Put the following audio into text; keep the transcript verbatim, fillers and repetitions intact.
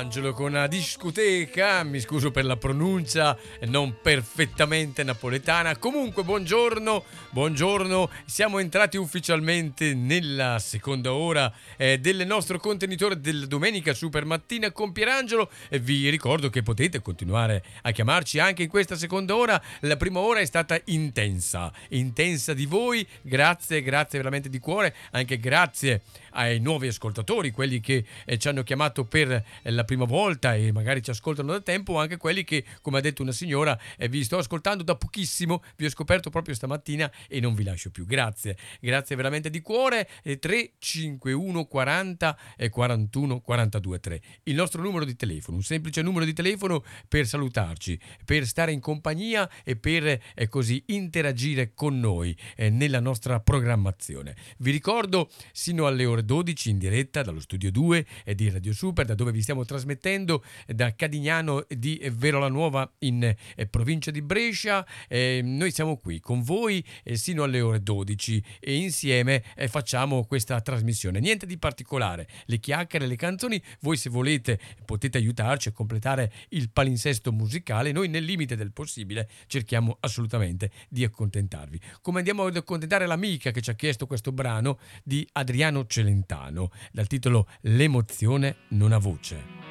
Pierangelo con la discoteca, mi scuso per la pronuncia non perfettamente napoletana. Comunque buongiorno, buongiorno, siamo entrati ufficialmente nella seconda ora eh, del nostro contenitore della domenica super mattina con Pierangelo e vi ricordo che potete continuare a chiamarci anche in questa seconda ora. La prima ora è stata intensa, intensa di voi, grazie, grazie veramente di cuore, anche grazie ai nuovi ascoltatori, quelli che eh, ci hanno chiamato per eh, la prima volta e magari ci ascoltano da tempo, anche quelli che, come ha detto una signora, eh, vi sto ascoltando da pochissimo, vi ho scoperto proprio stamattina e non vi lascio più. Grazie, grazie veramente di cuore. eh, tre cinque uno quaranta e quarantuno quarantadue tre, il nostro numero di telefono, un semplice numero di telefono per salutarci, per stare in compagnia e per eh, così interagire con noi eh, nella nostra programmazione. Vi ricordo sino alle ore dodici in diretta dallo studio due di Radio Super, da dove vi stiamo trasmettendo da Cadignano di Verola Nuova in eh, provincia di Brescia. Eh, noi siamo qui con voi eh, sino alle ore dodici e insieme eh, facciamo questa trasmissione. Niente di particolare, le chiacchiere, le canzoni, voi se volete potete aiutarci a completare il palinsesto musicale, noi nel limite del possibile cerchiamo assolutamente di accontentarvi. Come andiamo ad accontentare l'amica che ci ha chiesto questo brano di Adriano Celentano dal titolo L'emozione non ha voce.